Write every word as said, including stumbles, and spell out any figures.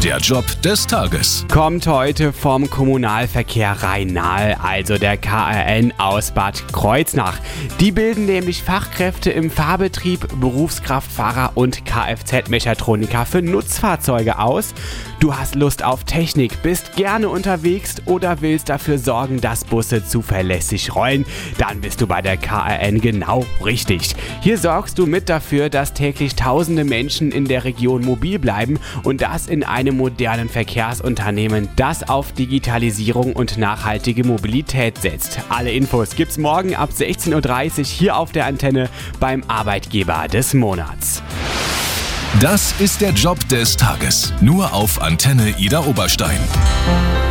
Der Job des Tages. Kommt heute vom Kommunalverkehr Rhein-Nahe, also der K R N aus Bad Kreuznach. Die bilden nämlich Fachkräfte im Fahrbetrieb, Berufskraftfahrer und Kfz-Mechatroniker für Nutzfahrzeuge aus. Du hast Lust auf Technik, bist gerne unterwegs oder willst dafür sorgen, dass Busse zuverlässig rollen? Dann bist du bei der K R N genau richtig. Hier sorgst du mit dafür, dass täglich tausende Menschen in der Region mobil bleiben und das in einem modernen Verkehrsunternehmen, das auf Digitalisierung und nachhaltige Mobilität setzt. Alle Infos gibt's morgen ab sechzehn Uhr dreißig hier auf der Antenne beim Arbeitgeber des Monats. Das ist der Job des Tages. Nur auf Antenne Idar Oberstein.